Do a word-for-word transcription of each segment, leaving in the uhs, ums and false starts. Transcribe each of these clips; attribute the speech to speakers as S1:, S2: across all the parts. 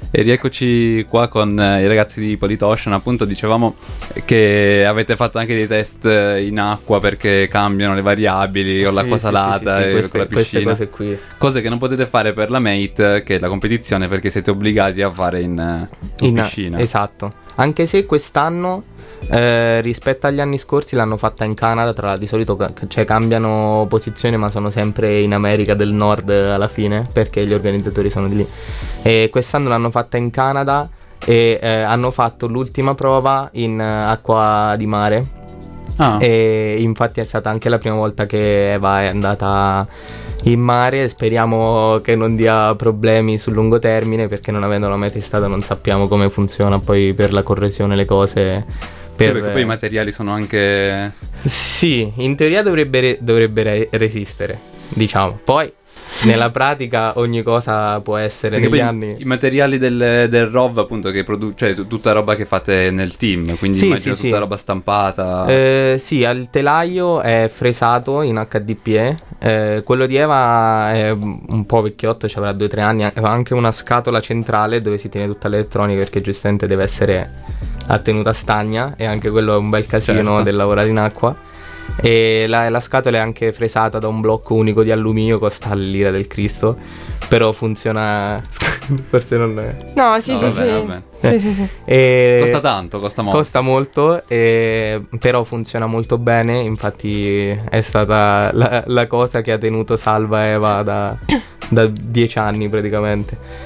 S1: E rieccoci qua con eh, i ragazzi di Politocean. Appunto dicevamo che avete fatto anche dei test in acqua perché cambiano le variabili con
S2: Sì,
S1: l'acqua
S2: sì,
S1: salata
S2: sì, sì, sì,
S1: e
S2: queste,
S1: con la piscina.
S2: queste cose qui.
S1: Cose che non potete fare per la Mate, che è la competizione, perché siete obbligati a fare in, in
S2: In-
S1: piscina.
S2: Esatto. Anche se quest'anno eh, rispetto agli anni scorsi l'hanno fatta in Canada, tra di solito ca- cioè cambiano posizione ma sono sempre in America del Nord alla fine perché gli organizzatori sono di lì. E quest'anno l'hanno fatta in Canada e eh, hanno fatto l'ultima prova in eh, acqua di mare.
S1: Ah.
S2: E infatti è stata anche la prima volta che Eva è andata in mare. Speriamo che non dia problemi sul lungo termine, perché non avendola mai testata non sappiamo come funziona poi per la corrosione le cose. Per...
S1: Sì, perché poi i materiali sono anche...
S2: Sì, in teoria dovrebbe, re- dovrebbe re- resistere, diciamo. Poi nella pratica ogni cosa può essere
S1: Perché
S2: negli
S1: poi
S2: anni.
S1: i materiali del, del R O V, appunto, che produ- cioè t- tutta roba che fate nel team, quindi
S2: Sì,
S1: immagino
S2: sì,
S1: tutta
S2: sì.
S1: roba stampata.
S2: Eh, sì, il telaio è fresato in acca di pi e, eh, quello di Eva è un po' vecchiotto, ci avrà due o tre anni, ha anche una scatola centrale dove si tiene tutta l'elettronica, perché giustamente deve essere a tenuta stagna, e anche quello è un bel casino
S1: Certo.
S2: del lavorare in acqua. E la, la scatola è anche fresata da un blocco unico di alluminio, costa l'ira del Cristo, però funziona. Forse non è.
S3: No, sì,
S1: No,
S3: sì,
S1: va
S3: sì.
S1: bene, va bene.
S3: Sì, sì, sì.
S2: E-
S1: Costa tanto, costa molto.
S2: Costa molto, eh, però funziona molto bene. Infatti è stata la, la cosa che ha tenuto salva Eva da, da dieci anni praticamente.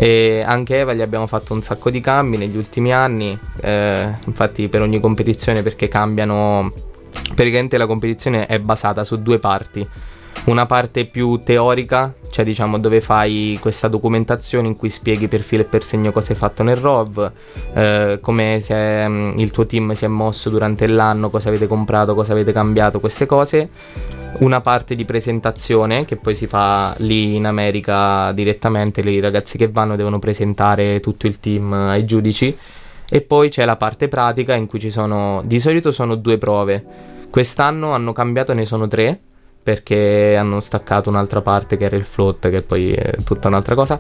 S2: E anche Eva gli abbiamo fatto un sacco di cambi negli ultimi anni, eh, infatti per ogni competizione, perché cambiano. Praticamente la competizione è basata su due parti. Una parte più teorica, cioè diciamo dove fai questa documentazione in cui spieghi per filo e per segno cosa hai fatto nel R O V, eh, come si è, mh, il tuo team si è mosso durante l'anno, cosa avete comprato, cosa avete cambiato, queste cose. Una parte di presentazione che poi si fa lì in America direttamente, i ragazzi che vanno devono presentare tutto il team ai giudici. E poi c'è la parte pratica in cui ci sono, di solito sono due prove. Quest'anno hanno cambiato, ne sono tre, perché hanno staccato un'altra parte che era il float, che poi è tutta un'altra cosa.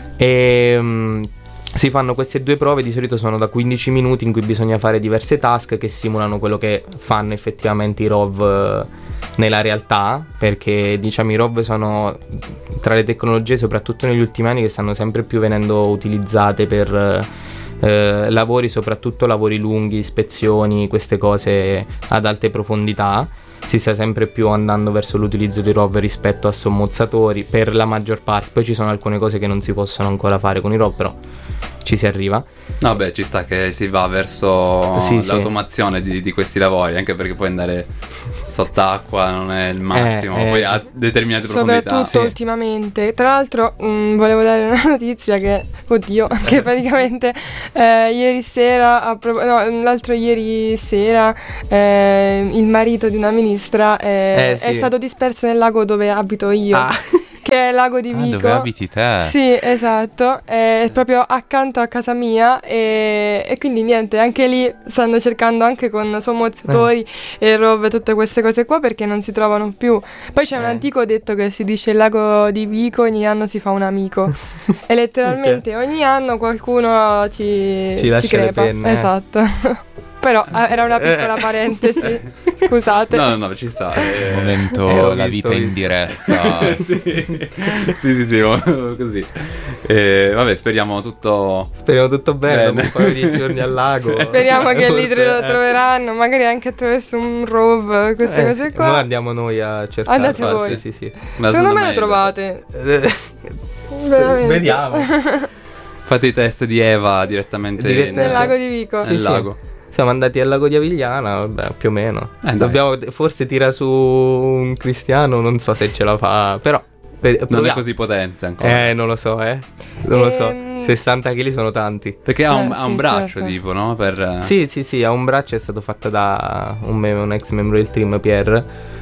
S2: E um, si fanno queste due prove, di solito sono da quindici minuti, in cui bisogna fare diverse task che simulano quello che fanno effettivamente i R O V nella realtà, perché diciamo i R O V sono tra le tecnologie, soprattutto negli ultimi anni, che stanno sempre più venendo utilizzate per eh, lavori, soprattutto lavori lunghi, ispezioni, queste cose ad alte profondità. Si sta sempre più andando verso l'utilizzo di R O V rispetto a sommozzatori per la maggior parte. Poi ci sono alcune cose che non si possono ancora fare con i R O V, però ci si arriva.
S1: No, beh, ci sta che si va verso
S2: Sì, sì.
S1: l'automazione di, di questi lavori, anche perché poi andare sott'acqua non è il massimo,
S2: Eh, eh.
S1: poi a determinate profondità.
S3: Soprattutto
S2: Sì.
S3: ultimamente. Tra l'altro mh, volevo dare una notizia che, oddio, che praticamente eh, ieri sera, a pro- no, l'altro ieri sera, eh, il marito di una ministra eh,
S2: Eh, sì.
S3: è stato disperso nel lago dove abito io,
S2: Ah.
S3: che è il lago di
S4: Ah,
S3: Vico.
S4: dove abiti te?
S3: Sì, esatto, è proprio accanto a casa mia, e, e quindi niente, anche lì stanno cercando anche con sommozzatori e R O V tutte queste cose qua, perché non si trovano più. Poi c'è un
S2: Eh.
S3: antico detto che si dice: il lago di Vico ogni anno si fa un amico, e letteralmente ogni anno qualcuno ci,
S2: Ci lascia le
S3: crepa.
S2: penne, eh.
S3: Esatto. Però eh, era una piccola parentesi, scusate.
S1: No, no, no, ci sta. eh.
S4: Momento
S2: Eh, ho
S4: la
S2: visto,
S4: vita
S2: ho
S4: in
S2: visto.
S4: diretta.
S1: sì, sì, sì, sì, così. Eh, vabbè, speriamo tutto...
S2: Speriamo tutto bene,
S1: Bene.
S2: dopo un paio di giorni al lago.
S3: Speriamo che lì
S2: Forse,
S3: lo
S2: eh.
S3: troveranno, magari anche attraverso un R O V, queste
S2: Eh,
S3: cose
S2: sì,
S3: qua.
S2: noi andiamo noi a cercare.
S3: Andate
S2: Ah,
S3: voi.
S2: Sì, sì, sì.
S1: Ma
S3: Secondo me lo
S1: meglio.
S3: trovate.
S2: Eh,
S3: Veramente.
S2: Vediamo.
S1: Fate i test di Eva direttamente
S2: Dirette-
S1: in-
S3: Nel lago di Vico.
S1: nel
S2: Sì,
S1: lago.
S2: Siamo andati al lago di Avigliana, vabbè, più o meno.
S1: Eh, dai.
S2: Dobbiamo, forse tira su un cristiano, non so se ce la fa, però ve-
S1: Non è
S2: proviamo.
S1: così potente ancora.
S2: Eh, non lo so, eh. Non lo so.
S3: Ehm.
S2: sessanta chili sono tanti.
S1: Perché ha un,
S3: Eh,
S1: ha un
S3: sì,
S1: braccio,
S3: certo.
S1: tipo, no? Per...
S2: Sì, sì, sì, ha un braccio, è stato fatto da un, me- un ex membro del team, Pierre.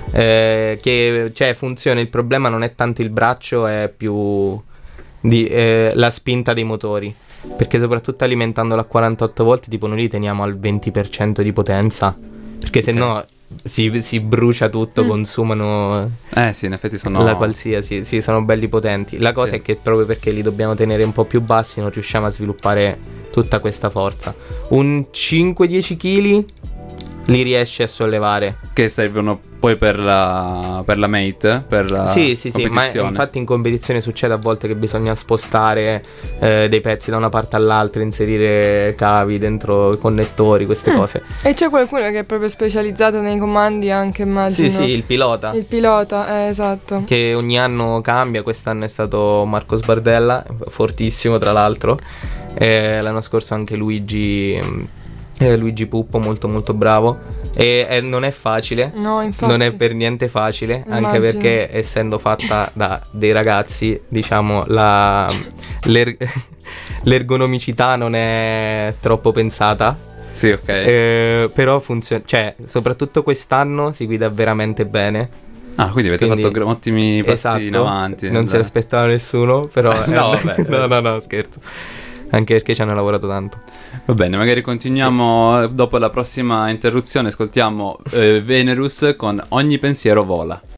S2: eh, che cioè funziona. Il problema non è tanto il braccio, è più di, eh, la spinta dei motori. Perché soprattutto alimentandolo a quarantotto volt, tipo noi li teniamo al venti per cento di potenza. perché se
S1: Ok.
S2: no si, si brucia tutto,
S3: Mm.
S2: consumano
S1: Eh sì, in effetti sono...
S2: la qualsiasi, sì, sono belli potenti. La cosa
S1: Sì.
S2: è che proprio perché li dobbiamo tenere un po' più bassi non riusciamo a sviluppare tutta questa forza. Un cinque dieci chili li riesci a sollevare.
S1: Che servono poi per la, per la mate, per la
S2: Sì, sì, sì, ma
S1: competizione.
S2: infatti in competizione succede a volte che bisogna spostare eh, dei pezzi da una parte all'altra, inserire cavi dentro i connettori, queste
S3: Mm.
S2: cose.
S3: E c'è qualcuno che è proprio specializzato nei comandi anche, immagino.
S2: Sì, sì, il pilota.
S3: Il pilota, eh, esatto.
S2: Che ogni anno cambia, quest'anno è stato Marco Sbardella, fortissimo tra l'altro, e l'anno scorso anche Luigi, eh, Luigi Puppo, molto molto bravo, e, e non è facile,
S3: No, infatti.
S2: non è per niente facile, anche
S3: Immagino.
S2: perché essendo fatta da dei ragazzi, diciamo, la, l'er- l'ergonomicità non è troppo pensata.
S1: Sì, ok.
S2: Eh, però funziona, cioè soprattutto quest'anno si guida veramente bene.
S1: Ah, quindi avete
S2: Quindi-
S1: fatto gr- ottimi passi
S2: Esatto,
S1: in avanti.
S2: non se l'aspettava nessuno, però
S1: No,
S2: eh,
S1: vabbè.
S2: no, no, no, scherzo. Anche perché ci hanno lavorato tanto.
S1: Va bene, magari continuiamo dopo la prossima interruzione. Ascoltiamo eh, Venerus con Ogni pensiero vola.